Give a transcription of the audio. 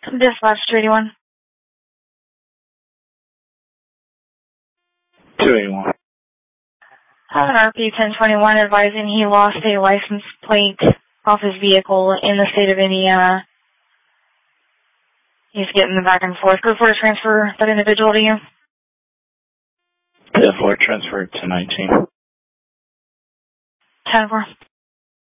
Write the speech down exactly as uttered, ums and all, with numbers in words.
Dispatch two eighty-one. two eighty-one. Have an R P ten twenty-one advising he lost a license plate off his vehicle in the state of Indiana. He's getting back and forth. Go for to transfer that individual to you. Yeah, for transfer to nineteen. ten four.